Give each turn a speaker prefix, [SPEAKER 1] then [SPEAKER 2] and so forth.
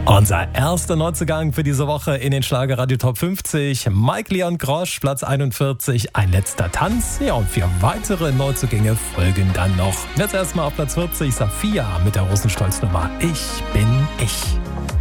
[SPEAKER 1] Unser erster Neuzugang für diese Woche in den Schlagerradio Top 50. Mike Leon Grosch, Platz 41, Ein letzter Tanz. Ja, und 4 weitere Neuzugänge folgen dann noch. Jetzt erstmal auf Platz 40, Safia mit der Rosenstolz-Nummer Ich bin ich.